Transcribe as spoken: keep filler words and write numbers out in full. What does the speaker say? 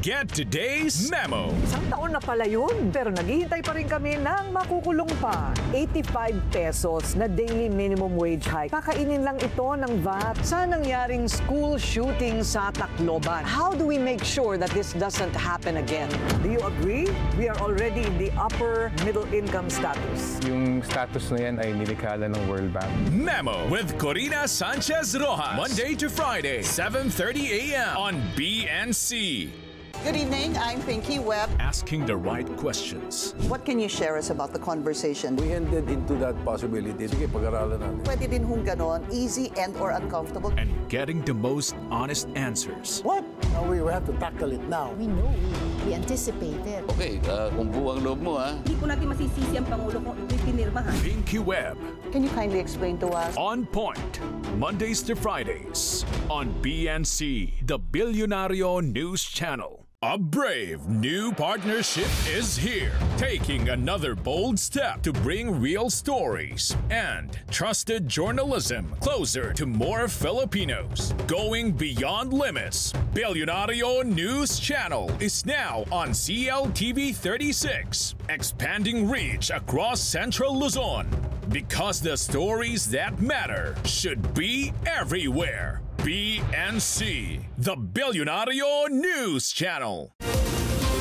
Get today's memo. Isang taon na pala yun, pero naghihintay pa rin kami ng makukulong pa. eighty-five pesos na daily minimum wage hike. Kakainin lang ito ng V A T sa nangyaring school shooting sa Tacloban. How do we make sure that this doesn't happen again? Do you agree? We are already in the upper middle income status. Yung status na yan ay nilikhala ng World Bank. Memo with Corina Sanchez Rojas. Monday to Friday, seven thirty a.m. on B N C. Good evening, I'm Pinky Webb. Asking the right questions. What can you share us about the conversation? We ended into that possibility. Sige, pag-aralan natin. Pwede din hong ganon, easy and or uncomfortable. And getting the most honest answers. What? Now we have to tackle it now. We know, we, we anticipated. Okay, uh, kung buwang loob mo ha. Hindi po natin masisisi ang Pangulo kung pinirmahan. Pinky Webb. Can you kindly explain to us? On Point. Mondays to Fridays. On B N C, the Billionario News Channel. A brave new partnership is here, taking another bold step to bring real stories and trusted journalism closer to more Filipinos. Going beyond limits, Billionario News Channel is now on C L T V thirty-six, expanding reach across Central Luzon. Because the stories that matter should be everywhere. B N C, the Billionario News Channel.